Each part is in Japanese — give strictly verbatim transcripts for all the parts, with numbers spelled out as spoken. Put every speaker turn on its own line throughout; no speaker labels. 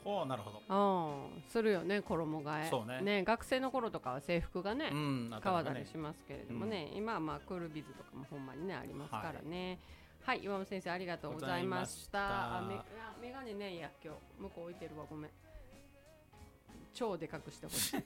おなるほど、
うん、するよね衣替え。
そうね
ね、学生の頃とかは制服がね、
うん、
変わったりしますけれどもね、うん、今はまあクールビズとかもほんまにねありますからね。はい、はい、岩本先生ありがとうございました。あめメガネねいや今日向こう置いてるわごめん超でかくしてほしい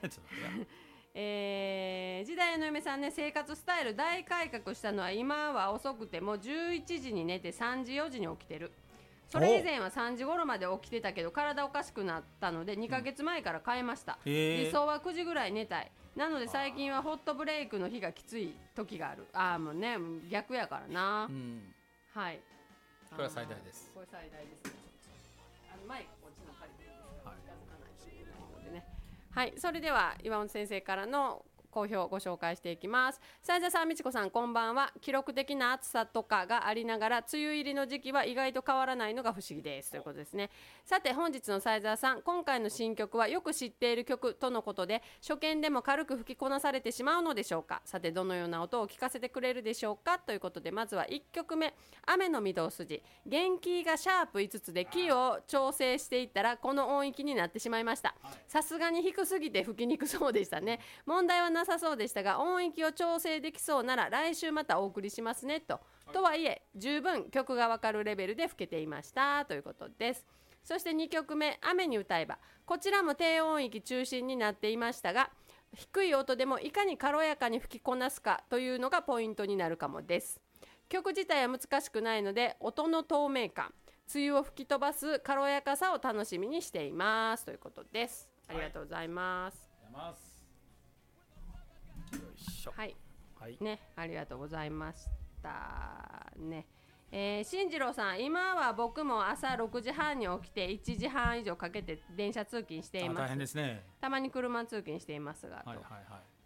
えー、時代の嫁さんね、生活スタイル大改革したのは今は遅くてもじゅういちじに寝てさんじよじに起きてる。それ以前はさんじ頃まで起きてたけど体おかしくなったのでにかげつまえから変えました、うん、理想はくじぐらい寝たい。なので最近はホットブレイクの日がきつい時がある。ああもうね逆やからな、うん、はい、
これは最大です。
これ最大ですね。あのマイクこっちの借りていいですか、はい、近づかないといけないのでね。はい、それでは岩本先生からの好評をご紹介していきます。斉田さん、美智子さん、こんばんは。記録的な暑さとかがありながら梅雨入りの時期は意外と変わらないのが不思議ですということですね。さて本日の斉田さん、今回の新曲はよく知っている曲とのことで初見でも軽く吹きこなされてしまうのでしょうか。さてどのような音を聞かせてくれるでしょうかということで、まずはいっきょくめ、雨の御堂筋。弦キーがシャープいつつでキーを調整していったらこの音域になってしまいました。さすがに低すぎて吹きにくそうでしたね。問題はなさそうでしたが音域を調整できそうなら来週またお送りしますねと、はい、とはいえ十分曲がわかるレベルで吹けていましたということです。そしてにきょくめ、雨に歌えば。こちらも低音域中心になっていましたが低い音でもいかに軽やかに吹きこなすかというのがポイントになるかもです。曲自体は難しくないので音の透明感、梅雨を吹き飛ばす軽やかさを楽しみにしていますということです。ありがとうございます。
ありがとうございます。よいしょ。
はい、はい、ね、ありがとうございましたね。えー、進次郎さん、今は僕も朝ろくじはんに起きていちじはん以上かけて電車通勤しています。
大変ですね。
たまに車通勤していますが、はいはいはい、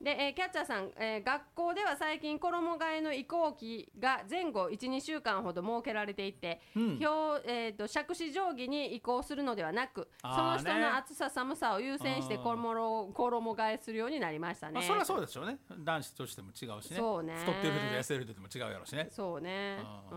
で、えー、キャッチャーさん、えー、学校では最近衣替えの移行期が前後 いちにしゅうかんほど設けられていて、うん、表、えー、と杓子定規に移行するのではなくその人の暑さ寒さを優先して衣替えするようになりましたね。
まあ、それはそうでしょうね。男子としても違うしね。そうね、太ってる人と痩せる人でも違うやろうしね。
そうね、うん、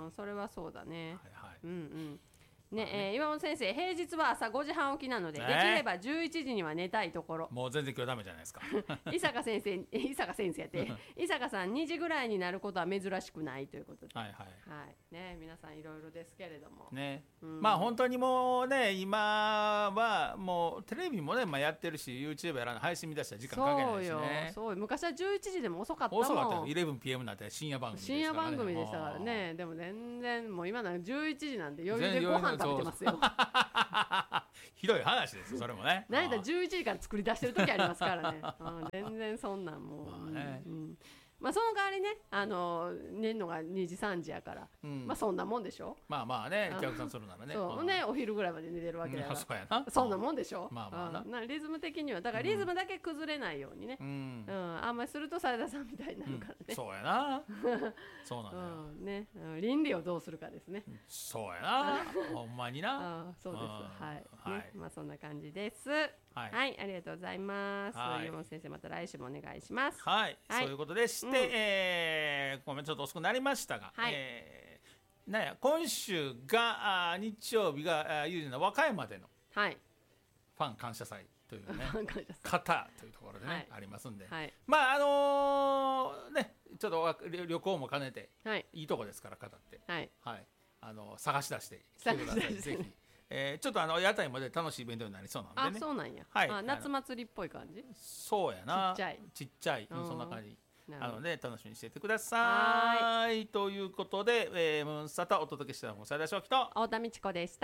それはそうだね、はいはい、うんうんねえー、岩本先生、平日は朝ごじはん起きなので、ね、できればじゅういちじには寝たいところ。
もう全然今日ダメじゃないですか
伊坂先生伊坂先生やって伊坂さんにじぐらいになることは珍しくないということで、はいはいはいね、皆さんいろいろですけれども、ね、うん、
まあ本当にもうね今はもうテレビもね、まあ、やってるし YouTube やらの配信見出したら時間かけないしね。
そうよ、そうよ、昔はじゅういちじでも遅かったもん。
遅かったよ。 じゅういちピーエム なんて深夜番組ですからね。
深夜番組でしたからね。でも全然もう今なんかじゅういちじなんで余裕でご飯食べてますよ
ひどい話ですよそれもね。
何だじゅういちじから作り出してる時ありますからねうん、全然そんなんもう、まあね、うん、まあ、その代わりね、あの寝るのがにじさんじやから、うん、まあそんなもんでしょ。
まあまあね、逆算するならね。
そうね、お昼ぐらいまで寝てるわけだから、うん、
そうやな、
そんなもんでしょ。
まあまあな、
うん、なリズム的にはだからリズムだけ崩れないようにね、うんうん、あんまりすると斉田さんみたいになるからね、
うん、そうやなそうなんだよ、
うんね、倫理をどうするかですね。
そうやなほんまにな
あそうです、はい、はい、ね、まあそんな感じです。はい、はい、ありがとうございます。岩本先生、また来週もお願いします。
はい、はい、そういうことでして、うん、えー、ごめんちょっと遅くなりましたが、はい、えー、なんや今週があ日曜日が有事の和歌山での、はい、ファン感謝祭というね方というところでね、はい、ありますんで、はい、まああのー、ねちょっと旅行も兼ねて、はい、いいとこですから方って、はいはい、あの探し出して来てくださいぜひ。えー、ちょっとあの屋台もで楽しいイベントになりそうなんでね。
あ、そうなんや、はい、あ夏祭りっぽい感じ。
そうやな、
ちっちゃい
ちっちゃい、うん、そんな感じなので楽しみにしていてください。ということで、えー、ムーンサタお届けしたのも斉田翔樹と
太田美智子でした。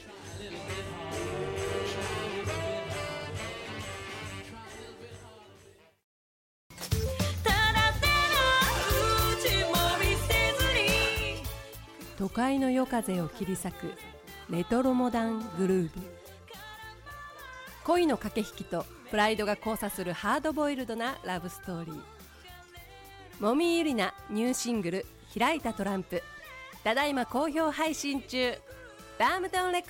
都会の夜風を切り裂くレトロモダングルーヴ。恋の駆け引きとプライドが交差するハードボイルドなラブストーリー。もみゆりなニューシングル開いたトランプ、ただいま好評配信中。バームトンレコ